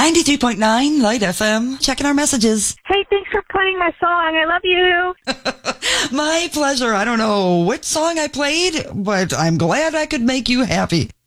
93.9 Light FM. Checking our messages. Hey, thanks for playing my song. I love you. My pleasure. I don't know what song I played, but I'm glad I could make you happy.